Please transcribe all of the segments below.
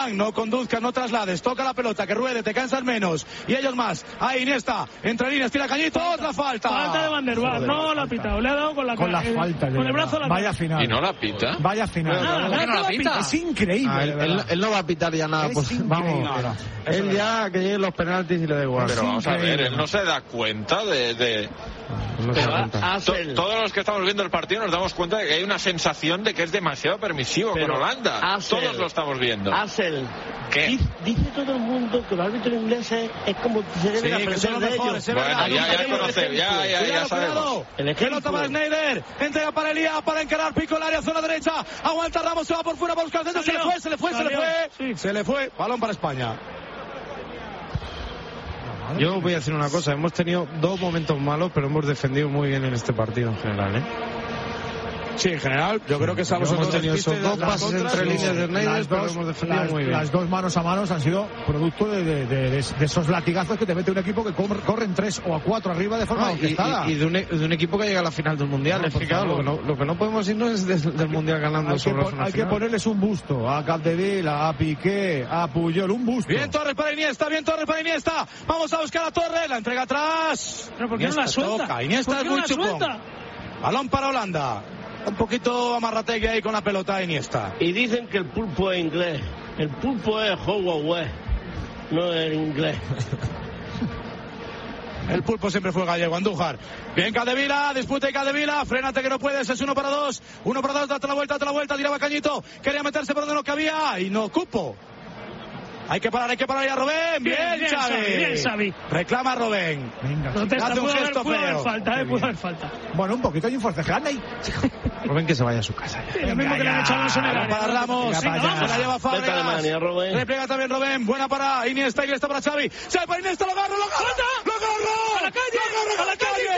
No conduzcas, no traslades, toca la pelota, que ruede, te cansas menos. Y ellos más. Ahí Iniesta, entre líneas, tira Cañito, otra falta. Falta de Van der Vaart, no la ha pitado, le ha dado con la falta. Con el brazo a la Vaya final. ¿Y no la pita? Vaya final. ¿Por qué no la pita? Es increíble. Él no va a pitar ya nada. Vamos. Él ya que lleguen los penaltis y le da igual. Pero vamos a ver, él no se da cuenta de... No se da cuenta. Todos los que estamos viendo el partido nos damos cuenta de que hay una sensación de que es demasiado permisivo con Holanda. Todos lo estamos viendo. ¿Qué? Dice todo el mundo que los árbitros ingleses es como se deben aprender de ellos. Bueno, ya conocemos, ya sabemos. Pelota para Sneijder, entrega para Elías para encarar, pico el área, zona derecha, aguanta Ramos, se va por fuera para buscar el centro, se le fue, balón para España. Yo voy a decir una cosa, hemos tenido 2 momentos malos, pero hemos defendido muy bien en este partido en general, Sí, en general, yo creo que hemos tenido esos 2 pases entre líneas de Sneijder, pero hemos defendido muy bien. Las 2 manos a manos han sido producto de esos latigazos que te mete un equipo que corren 3 o 4 arriba de forma orquestada. Y de un equipo que llega a la final del Mundial. Es que claro, lo que no podemos irnos es del Mundial ganando sobre la final. Hay que ponerles un busto a Capdevila, a Piqué, a Puyol, un busto. Bien Torres para Iniesta, vamos a buscar a Torres, la entrega atrás. ¿Pero por qué no la suelta? Iniesta es muy chupón. Balón para Holanda. Un poquito amarrategui ahí con la pelota Iniesta. Y dicen que el pulpo es inglés. El pulpo es Huawei, no es inglés. El pulpo siempre fue gallego, Andújar. Bien Capdevila, disputa y Capdevila, frénate que no puedes, es 1 para 2, date la vuelta, tiraba Cañito, quería meterse por donde no cabía y no cupo. Hay que parar a Robben. Bien, Xavi. Reclama a Robben. Venga, hace un gesto feo. Pudo haber falta. Bueno, un poquito hay un forcejón ahí. Robben que se vaya a su casa. Lo mismo que le han hecho a Alonso. Para Ramos. Se la lleva Fábregas. Repliega también Robben. Buena para Iniesta para Xavi. Se para Iniesta, lo agarra. ¡A la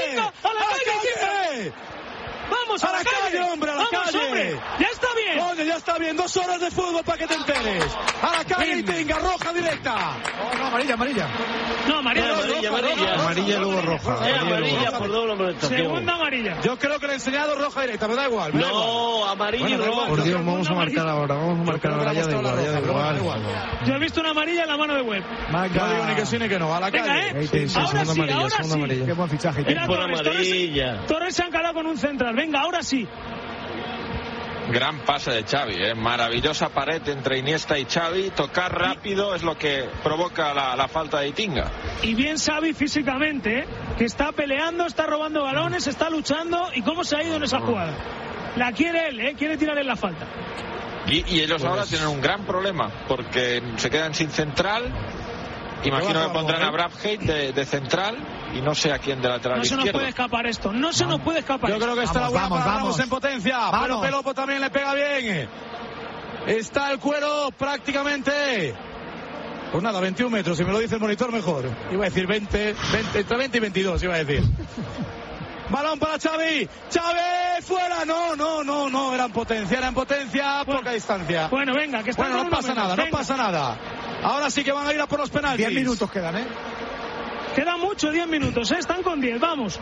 calle! ¡Vamos a la calle! ¡Hombre, a la calle! Hombre, ya está bien. Oye, ya está bien. 2 horas de fútbol para que te enteres. A la calle y tenga roja directa. No, amarilla. No, amarilla y luego roja. Amarilla por doble amonestación. Segunda amarilla. Yo creo que le he enseñado roja directa, me da igual. No, amarilla y roja. Por Dios, vamos a marcar ahora. Ya da igual. Yo he visto una amarilla en la mano de Webb. No digo ni que sí ni que no. A la calle. Ahora sí. Qué buen fichaje. Mira, Torres se ha encalado con un central. Venga, ahora sí. Gran pase de Xavi, maravillosa pared entre Iniesta y Xavi. Tocar rápido es lo que provoca la falta de Itinga. Y bien Xavi físicamente, que está peleando, está robando balones, está luchando. ¿Y cómo se ha ido en esa jugada? La quiere él, quiere tirar en la falta. Y ellos ahora tienen un gran problema, porque se quedan sin central. Imagino que pondrán a Bradgate de central y no sé a quién de lateral izquierdo. No se nos puede escapar esto, no puede escapar. Yo creo que está la buena para Ramos en potencia, pero Pelopo también le pega bien. Está el cuero prácticamente, pues nada, 21 metros, si me lo dice el monitor mejor. Iba a decir 20, entre 20 y 22 iba a decir. Balón para Xavi, fuera, no, era en potencia, poca distancia. Bueno, venga, que está. Bueno, no pasa nada. Ahora sí que van a ir a por los penaltis. 10 minutos quedan, Queda mucho, 10 minutos, están con 10, vamos.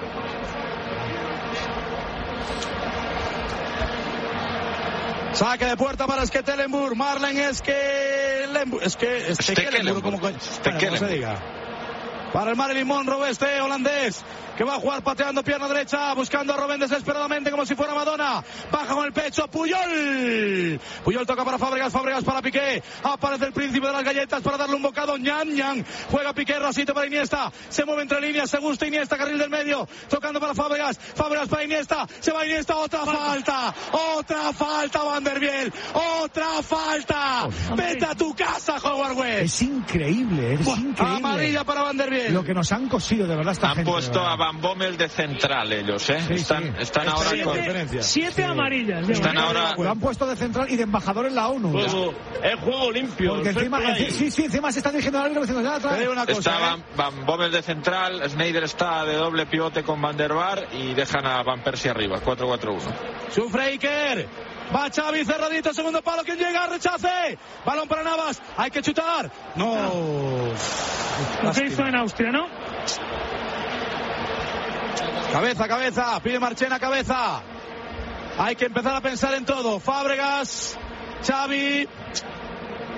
Saque de puerta para Stekelenburg, Marlen Stekelenburg, como se diga. Para el Marilyn Monroe holandés, que va a jugar pateando pierna derecha, buscando a Robben desesperadamente como si fuera Madonna. Baja con el pecho, Puyol toca para Fábregas para Piqué. Aparece el príncipe de las galletas para darle un bocado. Ñan. Juega Piqué, rasito para Iniesta. Se mueve entre líneas, se gusta Iniesta, carril del medio. Tocando para Fábregas para Iniesta. Se va Iniesta, otra falta, Van der Biel. Otra falta. Vete a tu casa, Howard Webb. Es increíble. Amarilla para Van der Biel. Lo que nos han cosido, de verdad, esta gente. Han puesto a Van Bommel de central ellos, Están ahora con 7 amarillas. Están ahora. Lo han puesto de central y de embajador en la ONU. Es juego limpio. Porque encima se está dirigiendo al árbitro diciendo Está Van Bommel de central, Sneijder está de doble pivote con Van der Vaart y dejan a Van Persie arriba, 4-4-1. Sufre Iker. Va Xavi cerradito, segundo palo, quien llega, rechace. Balón para Navas, hay que chutar. No. Lo que hizo en Austria, ¿no? Cabeza, pide Marchena, cabeza. Hay que empezar a pensar en todo. Fábregas, Xavi,